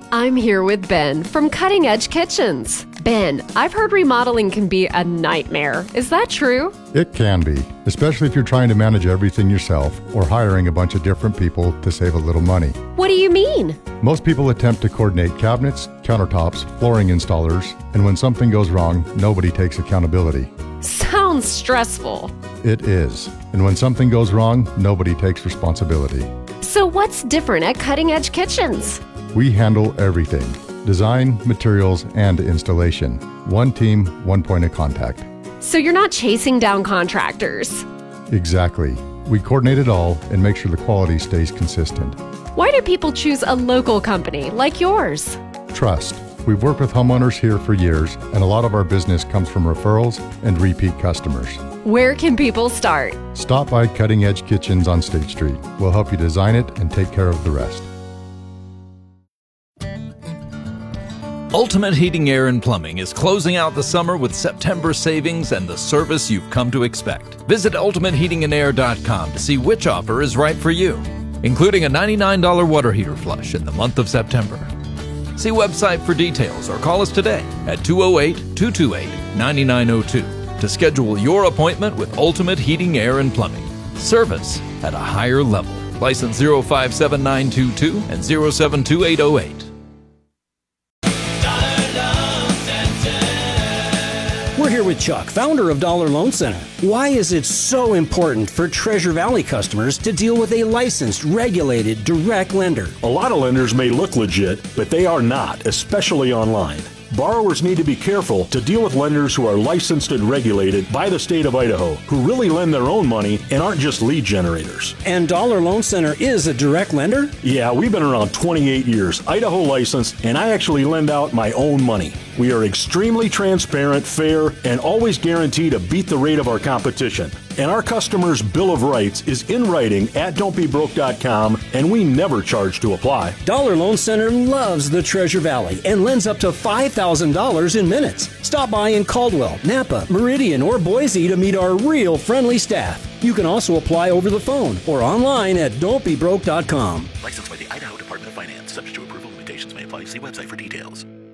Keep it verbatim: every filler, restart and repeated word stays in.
I'm here with Ben from Cutting Edge Kitchens. Ben, I've heard remodeling can be a nightmare. Is that true? It can be, especially if you're trying to manage everything yourself or hiring a bunch of different people to save a little money. What do you mean? Most people attempt to coordinate cabinets, countertops, flooring installers, and when something goes wrong, nobody takes accountability. Sounds stressful. It is. And when something goes wrong, nobody takes responsibility. So what's different at Cutting Edge Kitchens? We handle everything: design, materials, and installation. One team, one point of contact. So you're not chasing down contractors? Exactly. We coordinate it all and make sure the quality stays consistent. Why do people choose a local company like yours? Trust. We've worked with homeowners here for years, and a lot of our business comes from referrals and repeat customers. Where can people start? Stop by Cutting Edge Kitchens on State Street. We'll help you design it and take care of the rest. Ultimate Heating, Air, and Plumbing is closing out the summer with September savings and the service you've come to expect. Visit ultimate heating and air dot com to see which offer is right for you, including a ninety-nine dollars water heater flush in the month of September. See website for details or call us today at two oh eight, two two eight, nine nine oh two to schedule your appointment with Ultimate Heating, Air, and Plumbing. Service at a higher level. License zero five seven nine two two and zero seven two eight oh eight. We're here with Chuck, founder of Dollar Loan Center. Why is it so important for Treasure Valley customers to deal with a licensed, regulated, direct lender? A lot of lenders may look legit, but they are not, especially online. Borrowers need to be careful to deal with lenders who are licensed and regulated by the state of Idaho, who really lend their own money and aren't just lead generators. And Dollar Loan Center is a direct lender? Yeah, we've been around twenty-eight years, Idaho licensed, and I actually lend out my own money. We are extremely transparent, fair, and always guarantee to beat the rate of our competition. And our customers' Bill of Rights is in writing at don't be broke dot com, and we never charge to apply. Dollar Loan Center loves the Treasure Valley and lends up to five thousand dollars in minutes. Stop by in Caldwell, Napa, Meridian, or Boise to meet our real friendly staff. You can also apply over the phone or online at don't be broke dot com. Licensed by the Idaho Department of Finance. Subject to approval, limitations may apply. See website for details.